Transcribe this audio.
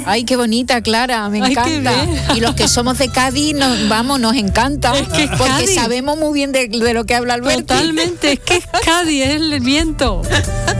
Ay, qué bonita, Clara, me encanta. Y los que somos de Cádiz, nos encanta. Es que es porque Cádiz. Sabemos muy bien de lo que habla Alberti. Totalmente, es que es Cádiz, es el viento.